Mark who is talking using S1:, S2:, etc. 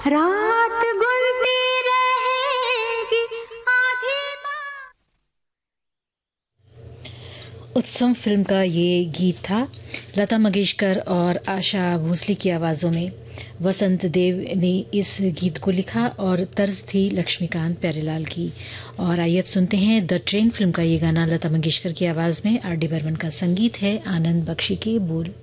S1: रात गुनती रहेगी आधी
S2: उत्सव फिल्म का ये गीत था। लता मंगेशकर और आशा भोसले की आवाज़ों में वसंत देव ने इस गीत को लिखा और तर्ज थी लक्ष्मीकांत प्यारेलाल की। और आइए अब सुनते हैं द ट्रेन फिल्म का ये गाना लता मंगेशकर की आवाज़ में। आर डी बर्मन का संगीत है, आनंद बख्शी के बोल।